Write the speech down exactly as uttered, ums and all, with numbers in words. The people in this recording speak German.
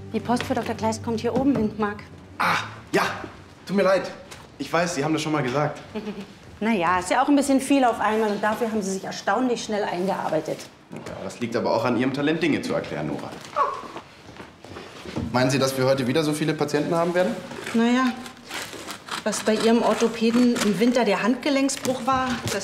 Die Post für Doktor Kleist kommt hier oben hin, Marc. Ah, ja. Tut mir leid. Ich weiß, Sie haben das schon mal gesagt. Naja, ist ja auch ein bisschen viel auf einmal und dafür haben Sie sich erstaunlich schnell eingearbeitet. Ja, das liegt aber auch an Ihrem Talent, Dinge zu erklären, Nora. Meinen Sie, dass wir heute wieder so viele Patienten haben werden? Naja, was bei Ihrem Orthopäden im Winter der Handgelenksbruch war, das